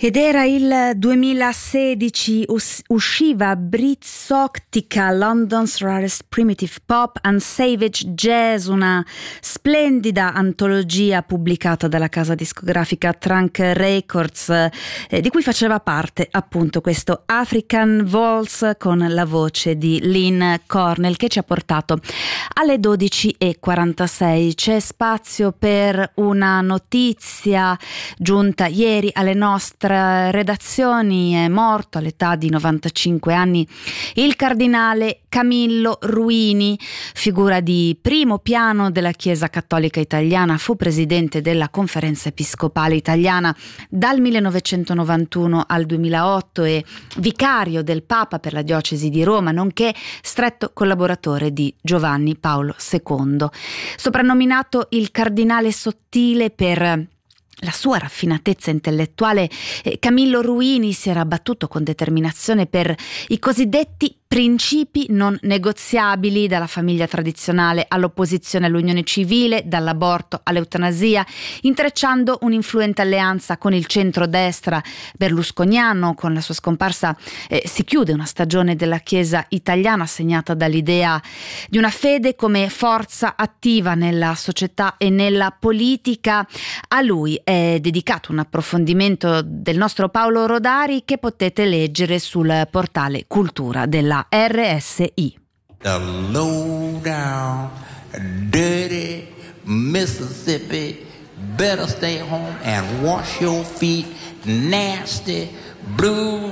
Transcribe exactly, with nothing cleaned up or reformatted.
Ed era il duemilasedici, us- usciva Britsotica, London's Rarest Primitive Pop and Savage Jazz, una splendida antologia pubblicata dalla casa discografica Trunk Records, eh, di cui faceva parte appunto questo African Waltz con la voce di Lynn Cornell, che ci ha portato alle dodici e quarantasei. C'è spazio per una notizia giunta ieri alle nostre redazioni. È morto all'età di novantacinque anni il cardinale Camillo Ruini, figura di primo piano della Chiesa Cattolica Italiana. Fu presidente della Conferenza Episcopale Italiana dal millenovecentonovantuno al duemilaotto e vicario del Papa per la diocesi di Roma, nonché stretto collaboratore di Giovanni Paolo secondo. Soprannominato il cardinale sottile per la sua raffinatezza intellettuale, eh, Camillo Ruini si era battuto con determinazione per i cosiddetti principi non negoziabili, dalla famiglia tradizionale all'opposizione all'unione civile, dall'aborto all'eutanasia, intrecciando un'influente alleanza con il centrodestra berlusconiano. Con la sua scomparsa eh, si chiude una stagione della Chiesa italiana segnata dall'idea di una fede come forza attiva nella società e nella politica. A lui è dedicato un approfondimento del nostro Paolo Rodari, che potete leggere sul portale Cultura della R S I. The low down, dirty Mississippi, better stay home and wash your feet, nasty blue